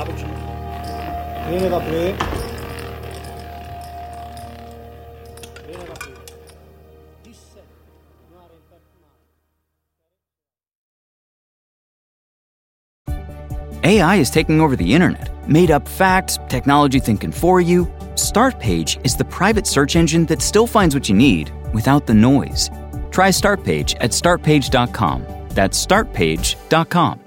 Aproci. Bene da pre. Bene da pre. Disse continuare in personale. AI is taking over the internet. Made-up facts, technology thinking for you. Startpage is the private search engine that still finds what you need without the noise. Try Startpage at startpage.com. That's startpage.com.